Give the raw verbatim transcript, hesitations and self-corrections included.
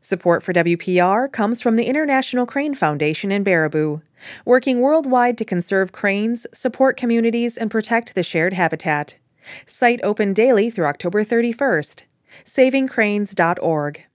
Support for W P R comes from the International Crane Foundation in Baraboo, working worldwide to conserve cranes, support communities, and protect the shared habitat. Site open daily through October thirty-first. saving cranes dot org.